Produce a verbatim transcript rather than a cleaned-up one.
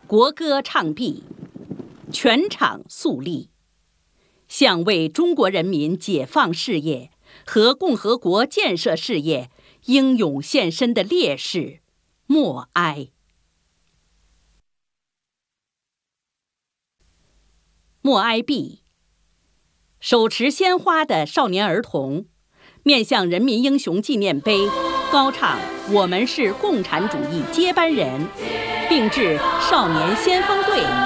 国歌唱毕，全场肃立，向为中国人民解放事业和共和国建设事业英勇献身的烈士默哀。默哀毕，手持鲜花的少年儿童面向人民英雄纪念碑高唱“我们是共产主义接班人”，并致少年先锋队